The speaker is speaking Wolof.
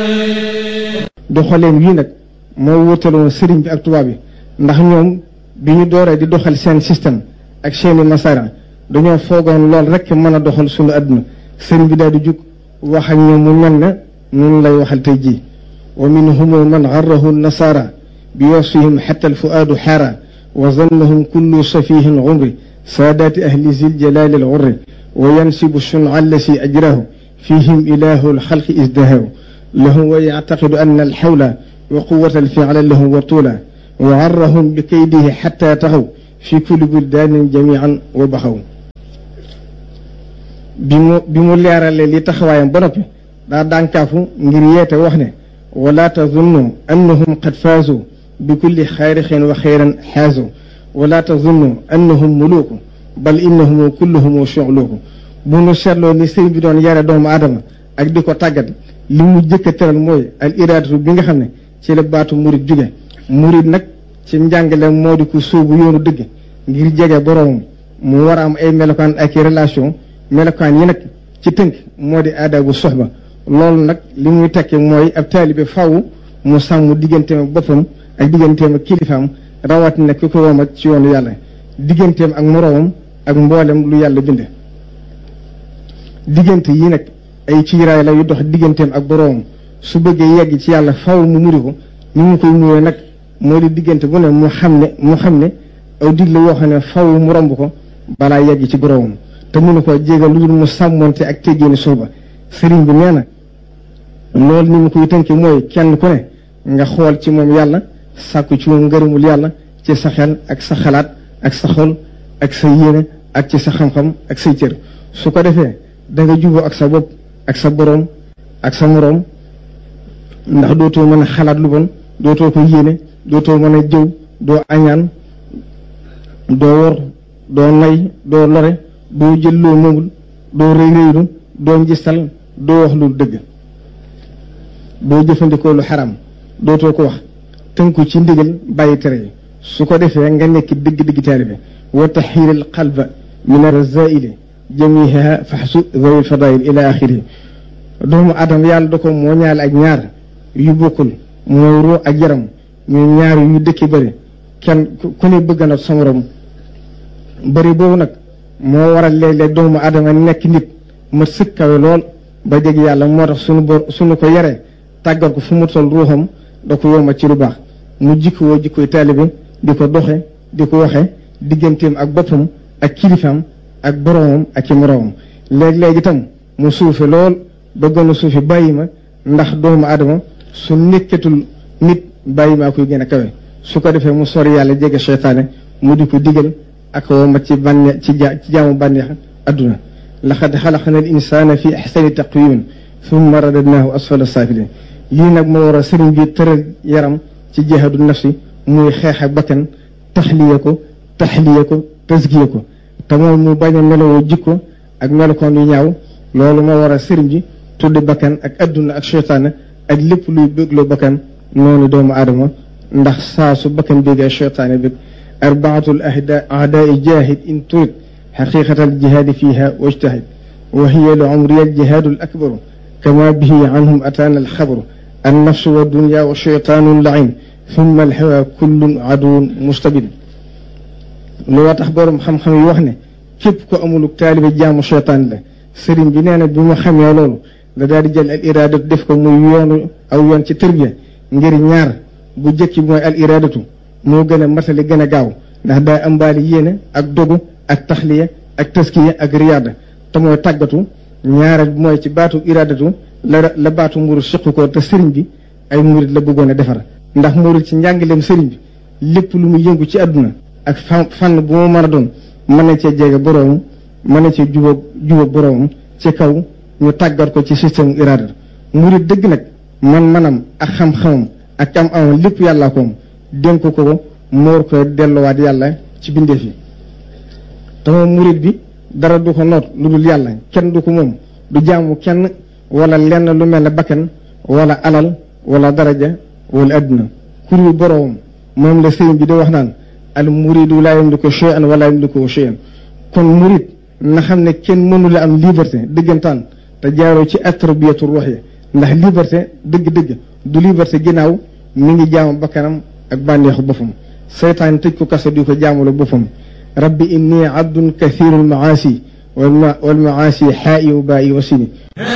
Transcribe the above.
doxaleen wii nag moo wutaloon sëriñ bi ak tubaab bi ndax ñoom bi ñu dooree di doxal seen système ak seeni masara dañoo foogoon lool rek mën a doxal suñu àdduna sëriñ bi daal di jug wax ak ñoom mu mel ne noonu lay waxal tey jii wa minhum man garrahu nasara bi wasfihim xatta alfuaadu xaara wa zannahum kullu safihin umri saadaati ahli zil jalaali al urri wa yansibu shunca allasi ajrahu fihim ilahu alxalqi isdahahu lahu wa yactaqidu anna alxawla wa quwata alficla lahu wa tuula wa garrahum bi kaydihi xatta taxaw fi kulli buldaanin jamican wa baxaw bi mu leeralee li taxawaayam ba noppi daa dànkaafu ngir yeete wax ne wala tazunnu annahum qad faazu bi kulli xayrixin wa xayran xaazu wala tazunnu annahum muluuku bal innahum kulluhum shuxluuku bu nu seetloo ni sëriñ bi doon yare doomu aadama ak di ko tàggat li mu jëkk a tëral mooy al iraadatu bi nga xam ne ci la baatu murid jóge murid nag ci njàngale moo di ko sóobu yoonu dëgg ngir jege boroomam mu war a am ay melokaan ak i relation melokaan yi nag ci tënk moo di aadaabu soxba loolu nag li muy tekki mooy ab taalibe faw mu sàmm digganteem ak boppam ak digganteem ak kilifaam rawatina ki ko womat ci yoonu yàlla digganteem ak moroomam ak mboolem lu yàlla bind diggante yi nag ay ciiraay la yu dox digganteem ak boroomam su bëggee yegg ci yàlla faw mu muri ko ni mu koy muree nag moo di diggante bu ne mu xam ne aw digle yoo xam ne faw mu romb ko balaa yegg ci boroomam te mënu ko jégal lu dul mu sàmmonte ak teggeeni suuba sëriñ bi nee na loolu ni mu koy tënki mooy kenn ku ne nga xool ci moom yàlla sàkku ci moom ngërëmul yàlla ci sa xel ak sa xalaat ak sa xol ak sa yéene ak ci sa xam-xam ak say cër su ko defee da nga juboo ak sa bopp ak sa boroom ak sa moroom ndax dootoo mën a xalaat lu bon dootoo ko yéene dootoo mën a jëw doo añaan doo wor doo nay doo lore doo jël loo moomul doo rëy rëylu doo njistal doo wax lu dëgg doo jëfandikoo lu xaram dootoo ko wax tënku ci ndigal bàyyi tere yi su ko defee nga nekk dëgg-dëgg taalibe wa taxiiril qalba min arzaili jamiha faxsu zawil fadail ila axiri doomu adam yàlla da ko moo ñaale ak ñaar yu bokkul mooy ruu ak yaram ñu ñaar yu dëkki bëri kenn ku ne bëgg na sa morom bëri boobu nag moo waral léeg-léeg doomu adama nekk nit ma sëkkawe lool ba jeg yàlla moo tax suñu ko yaree tàggat ko fu mu toll ruuxam da ko yomba ci lu baax mu jikkoo jikkoy taalibe di ko doxe di ko waxe digganteem ak boppam ak kilifaam ak boroomam ak ci moroomam léeg-léeg itam mu suufe lool ba gën a suufe bàyyi ma ndax doomu adama su nekkatul nit bàyyi maa koy gën a kawe su ko defee mu sori yàlla jege seytaane mu di ko digal ak woma ci bànneex ci jaamu bànneex adduna laqad xalaqna al insana fi axsani taqwimin thumma radadnahu asfala saafilin lii nag moo war a sëriñ bi tëral yaram ci jihaadu nafsi muy xeex ak bakkan taxliya ko tasgiya ko te mooy mu bañ a melowoo jikko ak melokoon yu ñaaw loolu moo war a sëriñ bi tuddi bakkan ak adduna ak seytaane ak lépp luy bégloo bakkan noonu doomu aadama ndax saa su bakkan bégee seytaane bég arbaatul ahdaai jaahid in turid xaqiqatal jihaadi fiha wajtahid wa hiya li umriya al jihaadu al akbaru kama bihi anhum ataana al xabaru an nafsu wa dunya wa sheytaanu lain thumma al hawa kullun aduwun mustabid loo tax borom xam-xam yi wax ne képp ko amuluk taalibe jaamu seytaan la sëriñ bi nee na bi mu xamee loolu da daal di jël al iraadatu def ko muy aw yoon ci tërbiya ngir ñaar bu jëkki mooy al iraadatu moo gën a matali gën a gaaw ndax daa ambaali yéene ak dogu ak taxliya ak taskiya ak riyaada te mooy tàggatu ñaareel bi mooy ci baatu iraadatu la baatu murid siqu ko te sëriñ bi ay murid la bëggoon a defar ndax murid ci njàngaleem sëriñ bi lépp lu mu yëngu ci àdduna ak fànn bu mu mën a doon mën na cee jege boroomam mën na cee jubóog boroomam ci kaw ñu tàggat ko ci système iraada murid dëgg nag manam ak xam-xamam ak am lépp yàllaa ko dénk ko moor ko delluwaat yàlla ci bindeef yi te moom murid bi dara du ko noot lu dul yàlla kenn du ko moom du jaamu kenn wala lenn lu mel ne bakkan wala alal wala daraja wala adduna kuru boroomam moom la sëriñ bi di wax naan al muridu laa yamliku shay'an wala yamliku shay'an kon murid na xam ne kenn mënu la am liberté dëggantaan te jaaroo ci atarbiyatu ruux yi ndax liberté dëgg-dëgg du liberté ginnaaw mi ngi jaamu bakkanam ak bànneexu boppam seytaan tëj ko kaso di ko jaamula boppam rabbi inni abdun kathirul maasi wal maasi xaa'i wa baa'i wa sini